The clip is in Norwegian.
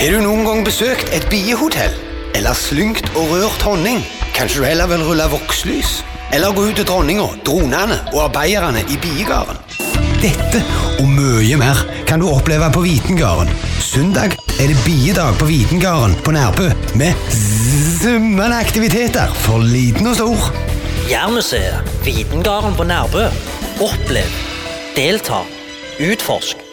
Har du noen gang besøkt et biehotell? Eller slyngt og rørt honning? Kanskje du heller vil rulle vokslys? Eller gå ut til dronninga, dronene og arbeiderne i biegarden? Dette og mye mer kan du oppleve på Vitengarden. Søndag er det biedag på Vitengarden på Nærbø med summende aktiviteter for liten og stor. Jærmuseet, Vitengarden på Nærbø. Opplev, delta, utforsk